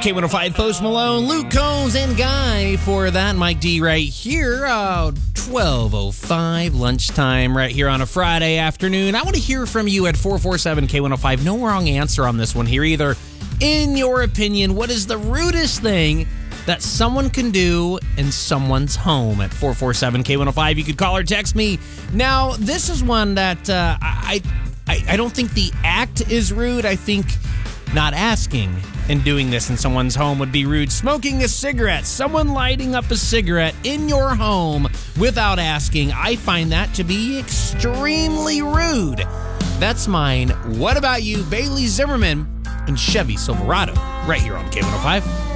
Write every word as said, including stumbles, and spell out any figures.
K one oh five, Post Malone, Luke Combs, and Guy for that. Mike D right here. Uh, twelve oh five, lunchtime right here on a Friday afternoon. I want to hear from you at four four seven K one oh five. No wrong answer on this one here either. In your opinion, what is the rudest thing that someone can do in someone's home? At four four seven K one oh five, you could call or text me. Now, this is one that uh, I, I I don't think the act is rude. I think not asking and doing this in someone's home would be rude. Smoking a cigarette, someone lighting up a cigarette in your home without asking, I find that to be extremely rude. That's mine. What about you? Bailey Zimmerman and Chevy Silverado right here on K one oh five.